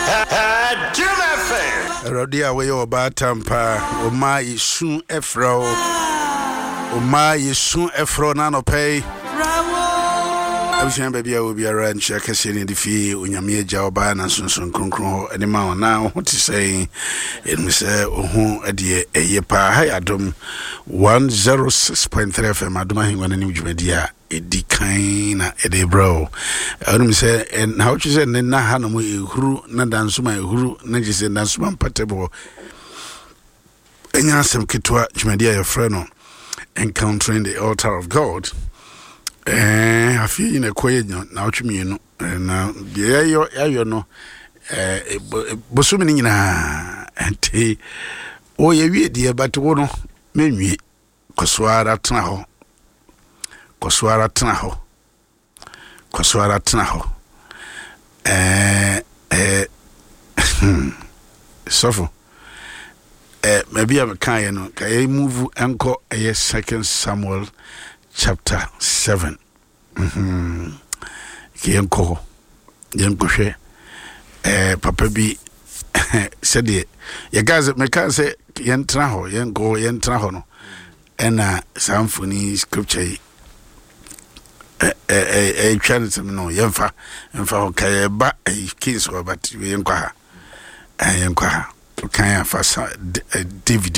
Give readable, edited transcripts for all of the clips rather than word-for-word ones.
Rodia we oba tampa oma yisun efro oma yisun efro na no pay abushan baby will be around check in the fee unyame agya oba na sunsun kronkron ho anima ona ho ti say en say ohu ade eyepa ha adom 106.3 FM adom ahengwana ni dwumadia edi kan na ede bro onum say en how you say na ha no mo ehuru na dansuma ehuru na jise dansuma patebo enya asem kitwa dwumadia your friend no encountering the altar of God. I feel in a quiet now to me, no, now the no, Bosumina and tea. Oh, ye dear, but one me, Coswara Tnaho, Suffer. Maybe I'm a kind, I move anchor a 2 Samuel. Chapter 7. Yenko she papa bi said ye guys me can say yentra ho no ena samfoni scripture chance no yemfa ho kai ba kids or but yenko ha kan fa David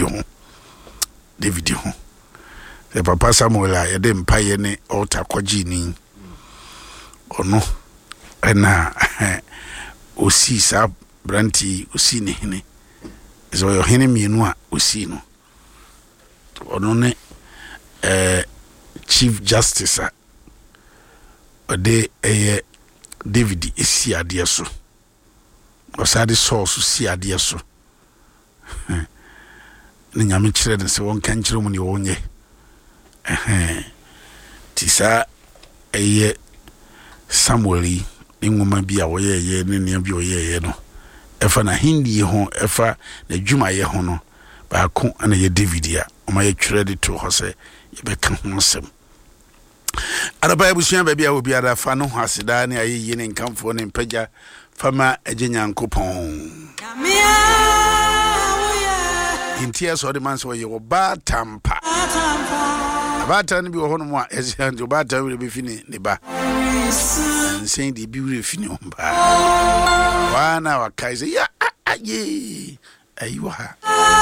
ho the papa Samuel ya de mpaye ne altar kwaji ni ono na osi sa branti osi ne hene so yo hene mienu a osi no ono ne chief justice ode David esi ade so osade source si ade so ne nyame kire ne se won kan kire mu ne wonye tisa eye Samueli ngoma bia wo ye ne ne bia wo ye no efa na hindi ho efa na dwuma ye ho no ba ko ana ye David ya o ma ye twere to ho se ye be kan ho sem araba ebusuan ba bia wo bia da fa no hasida ne aye ye ne nkamfo ne mpagya fama ejenyankopon intia so de man so ye wo ba tampa abata ni bi wo hono mo a ezianti obata we be fini ne ba nsen di bi we fini omba wana wakaise ya aye ayiwa ha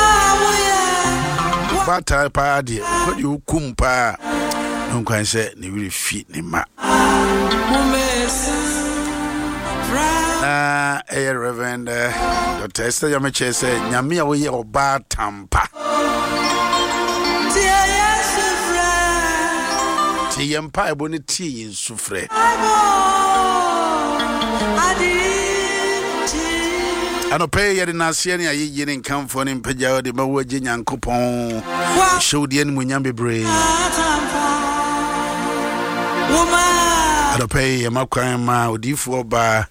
bata pa de ko di hukumpa nkwan se ne we fi ne ma Reverend Dr. Esther Yameche say nyame a wo ye oba tampa yempa eboni ti insufre ano pay yede na ase ne ayi ne nkamfo ne mpagya de mawo agye nyankopon show de ne munyam bebre ano pay yemakwan ma odifo ba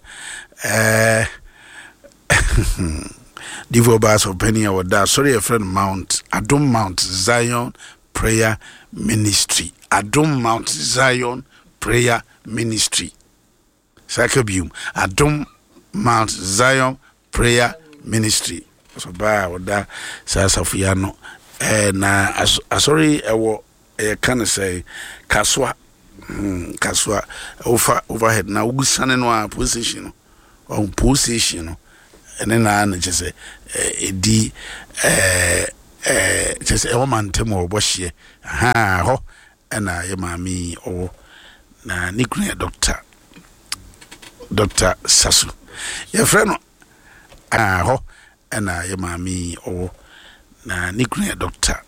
divo ba so penny or da sorry a friend Mount Zion Prayer Ministry. Adom Mount Zion Prayer Ministry. Sakabium. Adom Mount Zion Prayer Ministry. So ba oda Sasafiano. Na sorry ewo can say Kaswa overhead na ugusane no position on position and then I just say edi just a woman temo boshie ha ho na ye mami o na nikune Dr. Sasu ye friend ho na ye mami o na nikune Dr.